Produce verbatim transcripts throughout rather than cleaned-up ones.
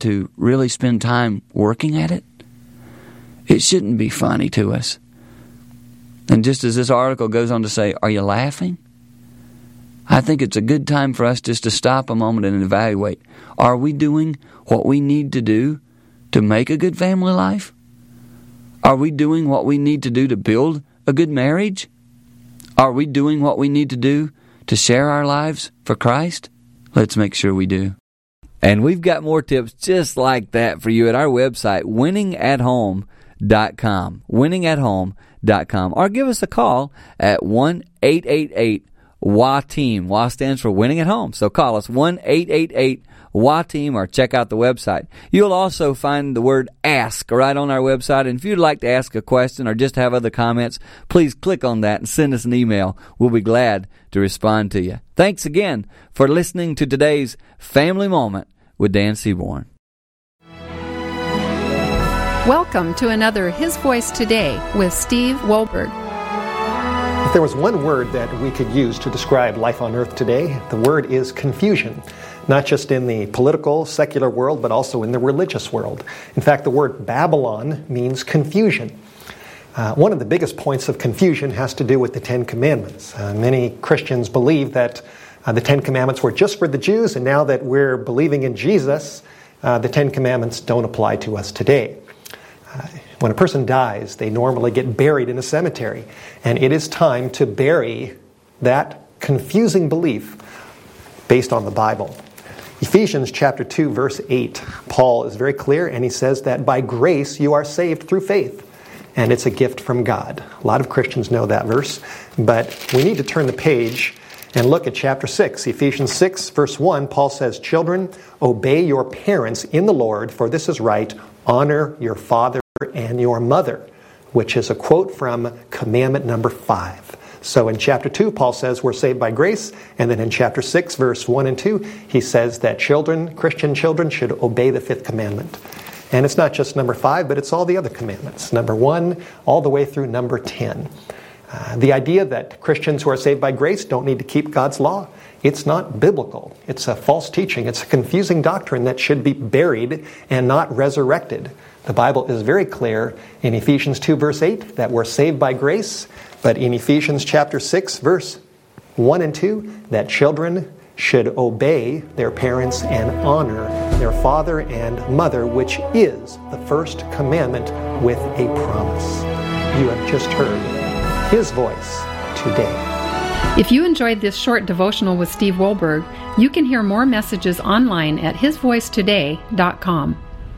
to really spend time working at it, it shouldn't be funny to us. And just as this article goes on to say, are you laughing? I think it's a good time for us just to stop a moment and evaluate. Are we doing what we need to do to make a good family life? Are we doing what we need to do to build a good marriage? Are we doing what we need to do to share our lives for Christ? Let's make sure we do. And we've got more tips just like that for you at our website, winning at home dot com. winning at home dot com. Or give us a call at one eight eight eight W A team. W A stands for Winning at Home. So call us one eight eight eight W A team or check out the website. You'll also find the word ask right on our website. And if you'd like to ask a question or just have other comments, please click on that and send us an email. We'll be glad to respond to you. Thanks again for listening to today's Family Moment with Dan Seaborn. Welcome to another His Voice Today with Steve Wohlberg. If there was one word that we could use to describe life on earth today, the word is confusion. Not just in the political, secular world, but also in the religious world. In fact, the word Babylon means confusion. Uh, one of the biggest points of confusion has to do with the Ten Commandments. Uh, many Christians believe that uh, the Ten Commandments were just for the Jews, and now that we're believing in Jesus, uh, the Ten Commandments don't apply to us today. Uh, when a person dies, they normally get buried in a cemetery, and it is time to bury that confusing belief based on the Bible. Ephesians chapter two, verse eight, Paul is very clear, and he says that by grace you are saved through faith, and it's a gift from God. A lot of Christians know that verse, but we need to turn the page and look at chapter six. Ephesians six, verse one, Paul says, "Children, obey your parents in the Lord, for this is right. Honor your father and your mother," which is a quote from commandment number five. So in chapter two, Paul says we're saved by grace, and then in chapter six, verse one and two, he says that children, Christian children, should obey the fifth commandment. And it's not just number five, but it's all the other commandments. Number one, all the way through number ten. Uh, the idea that Christians who are saved by grace don't need to keep God's law, it's not biblical. It's a false teaching. It's a confusing doctrine that should be buried and not resurrected. The Bible is very clear in Ephesians two, verse eight, that we're saved by grace, but in Ephesians chapter six, verse one and two, that children should obey their parents and honor their father and mother, which is the first commandment with a promise. You have just heard His voice today. If you enjoyed this short devotional with Steve Wohlberg, you can hear more messages online at his voice today dot com.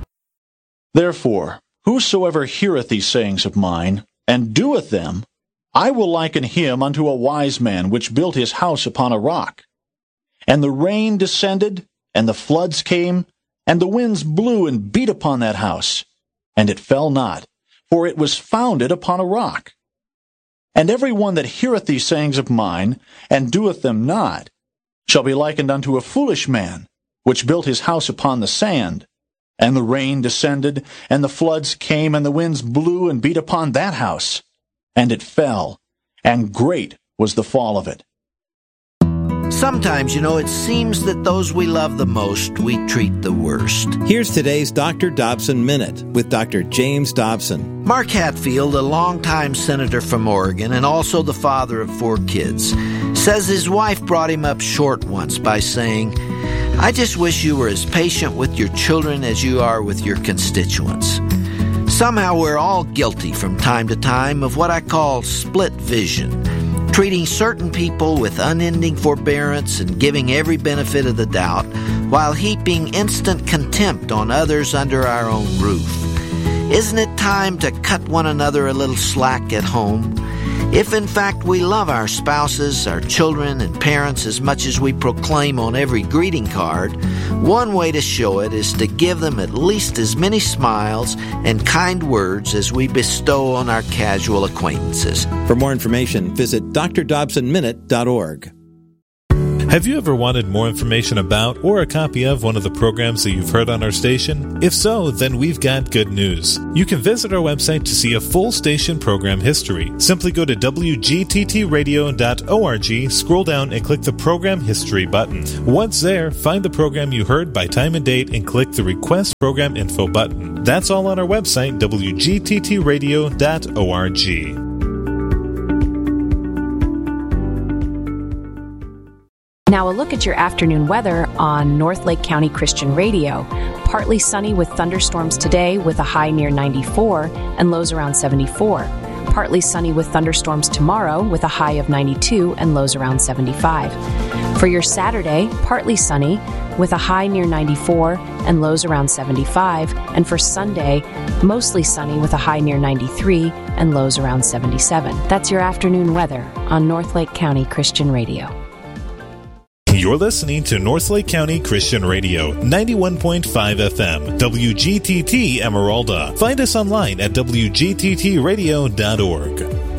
Therefore, whosoever heareth these sayings of mine, and doeth them, I will liken him unto a wise man which built his house upon a rock. And the rain descended, and the floods came, and the winds blew and beat upon that house, and it fell not, for it was founded upon a rock. And every one that heareth these sayings of mine, and doeth them not, shall be likened unto a foolish man, which built his house upon the sand. And the rain descended, and the floods came, and the winds blew and beat upon that house. And it fell, and great was the fall of it. Sometimes, you know, it seems that those we love the most, we treat the worst. Here's today's Doctor Dobson Minute with Doctor James Dobson. Mark Hatfield, a longtime senator from Oregon and also the father of four kids, says his wife brought him up short once by saying, "I just wish you were as patient with your children as you are with your constituents." Somehow we're all guilty from time to time of what I call split vision, treating certain people with unending forbearance and giving every benefit of the doubt, while heaping instant contempt on others under our own roof. Isn't it time to cut one another a little slack at home? If in fact we love our spouses, our children, and parents as much as we proclaim on every greeting card, one way to show it is to give them at least as many smiles and kind words as we bestow on our casual acquaintances. For more information, visit D R Dobson Minute dot org. Have you ever wanted more information about or a copy of one of the programs that you've heard on our station? If so, then we've got good news. You can visit our website to see a full station program history. Simply go to w g t t radio dot org, scroll down and click the Program History button. Once there, find the program you heard by time and date and click the Request Program Info button. That's all on our website, w g t t radio dot org. Now a look at your afternoon weather on North Lake County Christian Radio. Partly sunny with thunderstorms today with a high near ninety-four and lows around seventy-four. Partly sunny with thunderstorms tomorrow with a high of ninety-two and lows around seventy-five. For your Saturday, partly sunny with a high near ninety-four and lows around seventy-five. And for Sunday, mostly sunny with a high near ninety-three and lows around seventy-seven. That's your afternoon weather on North Lake County Christian Radio. You're listening to North Lake County Christian Radio, ninety-one point five F M, W G T T Emeralda. Find us online at w g t t radio dot org.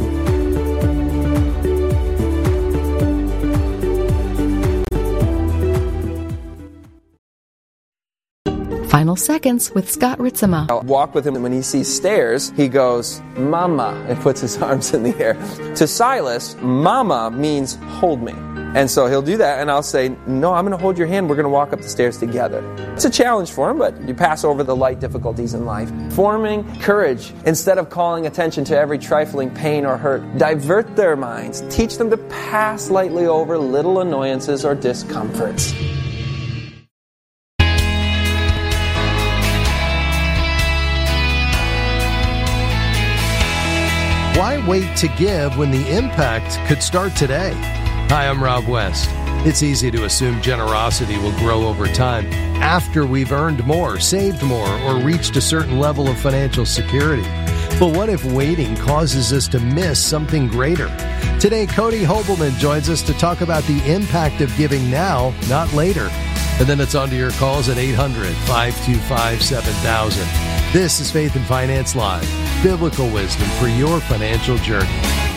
Final Seconds with Scott Ritzema. I'll walk with him, and when he sees stairs, he goes, Mama, and puts his arms in the air. To Silas, Mama means hold me. And so he'll do that, and I'll say, no, I'm going to hold your hand. We're going to walk up the stairs together. It's a challenge for him, but you pass over the light difficulties in life. Forming courage. Instead of calling attention to every trifling pain or hurt, divert their minds. Teach them to pass lightly over little annoyances or discomforts. Why wait to give when the impact could start today? Hi, I'm Rob West. It's easy to assume generosity will grow over time after we've earned more, saved more, or reached a certain level of financial security. But what if waiting causes us to miss something greater? Today, Cody Hobelman joins us to talk about the impact of giving now, not later. And then it's on to your calls at eight hundred, five two five, seven thousand. This is Faith and Finance Live, biblical wisdom for your financial journey.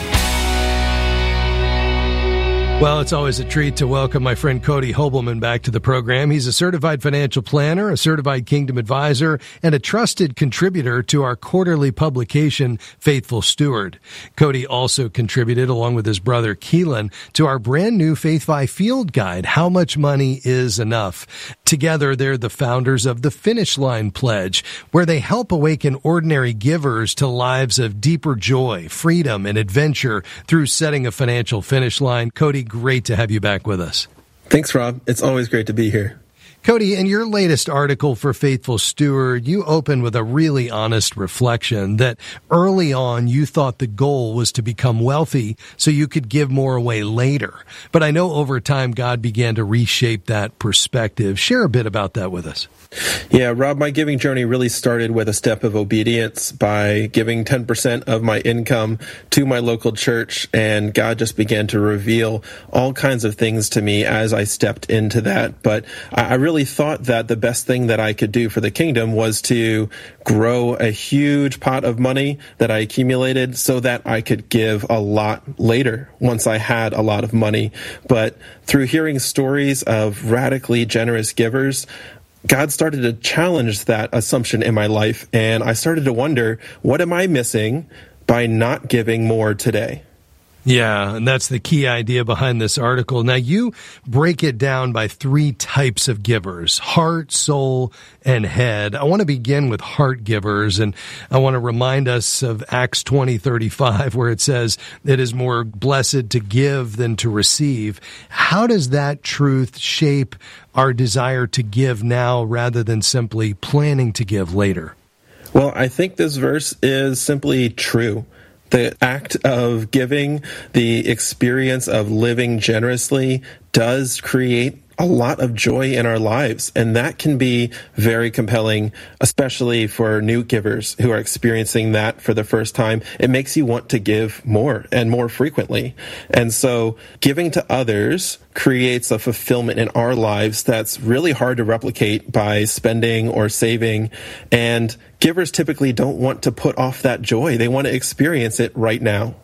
Well, it's always a treat to welcome my friend Cody Hobelman back to the program. He's a certified financial planner, a certified Kingdom advisor, and a trusted contributor to our quarterly publication, Faithful Steward. Cody also contributed, along with his brother Keelan, to our brand new FaithFi Field Guide, How Much Money is Enough. Together, they're the founders of the Finish Line Pledge, where they help awaken ordinary givers to lives of deeper joy, freedom, and adventure through setting a financial finish line. Cody, great to have you back with us. Thanks, Rob. It's always great to be here. Cody, in your latest article for Faithful Steward, you open with a really honest reflection that early on you thought the goal was to become wealthy so you could give more away later. But I know over time God began to reshape that perspective. Share a bit about that with us. Yeah, Rob, my giving journey really started with a step of obedience by giving ten percent of my income to my local church, and God just began to reveal all kinds of things to me as I stepped into that. But I really thought that the best thing that I could do for the kingdom was to grow a huge pot of money that I accumulated so that I could give a lot later once I had a lot of money. But through hearing stories of radically generous givers, God started to challenge that assumption in my life, and I started to wonder, what am I missing by not giving more today? Yeah, and that's the key idea behind this article. Now, you break it down by three types of givers: heart, soul, and head. I want to begin with heart givers, and I want to remind us of Acts twenty thirty-five, where it says, it is more blessed to give than to receive. How does that truth shape our desire to give now rather than simply planning to give later? Well, I think this verse is simply true. The act of giving, the experience of living generously does create a lot of joy in our lives, and that can be very compelling, especially for new givers who are experiencing that for the first time. It makes you want to give more and more frequently. And so giving to others creates a fulfillment in our lives that's really hard to replicate by spending or saving. And givers typically don't want to put off that joy. They want to experience it right now.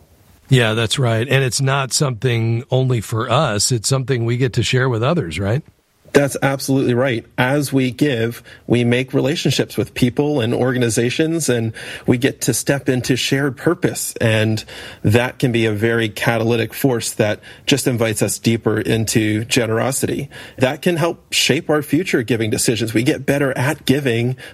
Yeah, that's right. And it's not something only for us. It's something we get to share with others, right? That's absolutely right. As we give, we make relationships with people and organizations, and we get to step into shared purpose. And that can be a very catalytic force that just invites us deeper into generosity. That can help shape our future giving decisions. We get better at giving